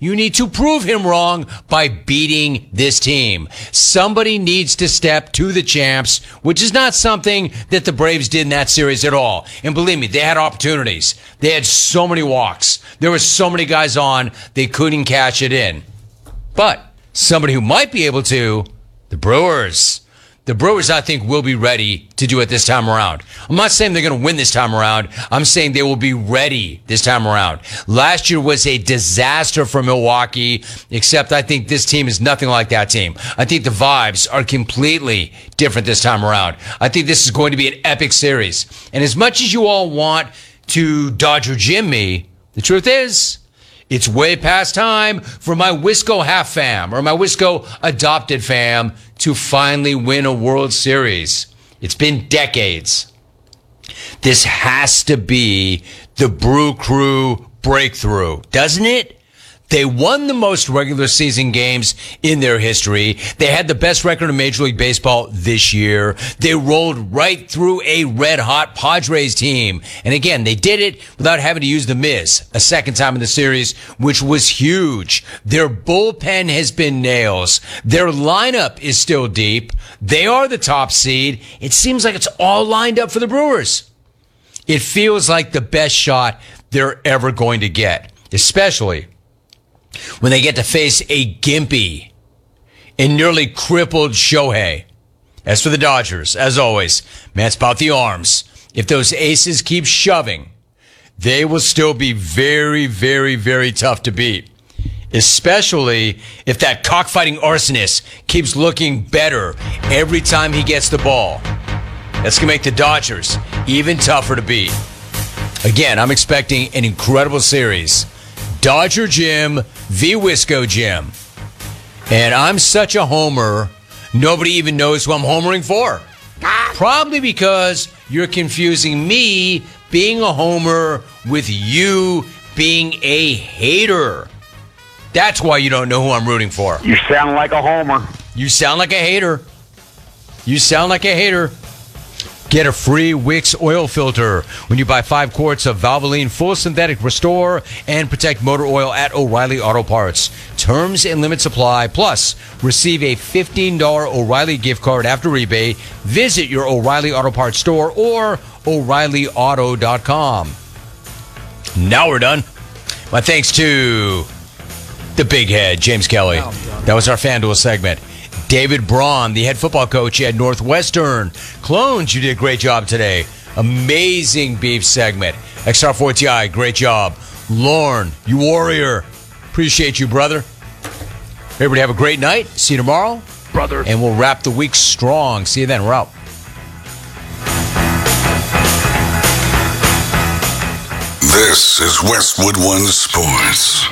you need to prove him wrong by beating this team. Somebody needs to step to the champs, which is not something that the Braves did in that series at all. And believe me, they had opportunities. They had so many walks. There were so many guys on, they couldn't cash it in. But somebody who might be able to, the Brewers. The Brewers, I think, will be ready to do it this time around. I'm not saying they're going to win this time around. I'm saying they will be ready this time around. Last year was a disaster for Milwaukee, except I think this team is nothing like that team. I think the vibes are completely different this time around. I think this is going to be an epic series. And as much as you all want to Dodger Jim me, the truth is, it's way past time for my Wisco half fam or my Wisco adopted fam to finally win a World Series. It's been decades. This has to be the Brew Crew breakthrough, doesn't it? They won the most regular season games in their history. They had the best record in Major League Baseball this year. They rolled right through a red-hot Padres team. And again, they did it without having to use the Miz a second time in the series, which was huge. Their bullpen has been nails. Their lineup is still deep. They are the top seed. It seems like it's all lined up for the Brewers. It feels like the best shot they're ever going to get, especially when they get to face a gimpy and nearly crippled Shohei. As for the Dodgers, as always, man, it's about the arms. If those aces keep shoving, they will still be very, very, very tough to beat. Especially if that cockfighting arsonist keeps looking better every time he gets the ball. That's going to make the Dodgers even tougher to beat. Again, I'm expecting an incredible series. Dodger Jim v. Wisco Jim. And I'm such a homer, nobody even knows who I'm homering for. Probably because you're confusing me being a homer with you being a hater. That's why you don't know who I'm rooting for. You sound like a homer. You sound like a hater. You sound like a hater. Get a free Wix oil filter when you buy 5 quarts of Valvoline Full Synthetic Restore and Protect Motor Oil at O'Reilly Auto Parts. Terms and limits apply. Plus, receive a $15 O'Reilly gift card after rebate. Visit your O'Reilly Auto Parts store or O'ReillyAuto.com. Now we're done. My thanks to the big head, James Kelly. That was our FanDuel segment. David Braun, the head football coach at Northwestern. Clones, you did a great job today. Amazing beef segment. XR4TI, great job. Lorne, you warrior. Appreciate you, brother. Everybody have a great night. See you tomorrow. Brother. And we'll wrap the week strong. See you then. We're out. This is Westwood One Sports.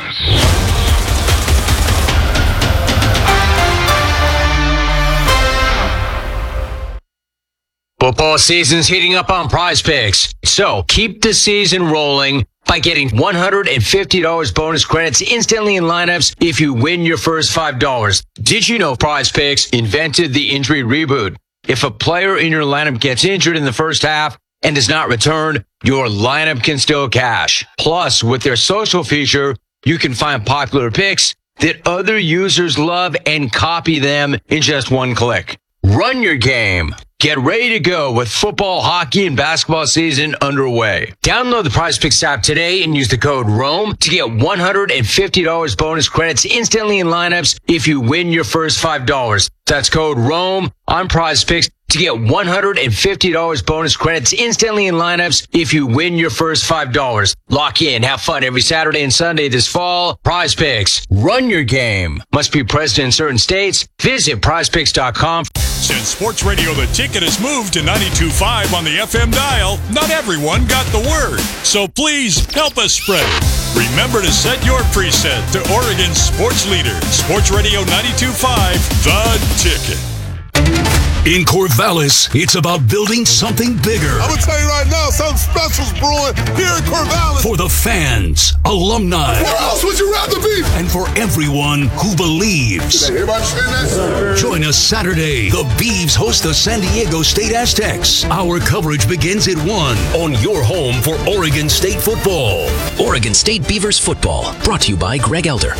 Football season's heating up on Prize Picks. So keep the season rolling by getting $150 bonus credits instantly in lineups if you win your first $5. Did you know Prize Picks invented the injury reboot? If a player in your lineup gets injured in the first half and does not return, your lineup can still cash. Plus, with their social feature, you can find popular picks that other users love and copy them in just one click. Run your game. Get ready to go with football, hockey, and basketball season underway. Download the Prize Picks app today and use the code ROAM to get $150 bonus credits instantly in lineups if you win your first $5. That's code ROAM on Prize Picks to get $150 bonus credits instantly in lineups if you win your first $5. Lock in. Have fun every Saturday and Sunday this fall. Prize Picks. Run your game. Must be present in certain states. Visit prizepicks.com. Since Sports Radio The Ticket has moved to 92.5 on the FM dial, not everyone got the word. So please help us spread it. Remember to set your preset to Oregon's sports leader, Sports Radio 92.5, The Ticket. In Corvallis, it's about building something bigger. I'm going to tell you right now, something special's brewing here in Corvallis. For the fans, alumni. Where else would you rather be? And for everyone who believes. Did everybody understand that? Join us Saturday. The Beavs host the San Diego State Aztecs. Our coverage begins at 1 on your home for Oregon State football. Oregon State Beavers football, brought to you by Greg Elder.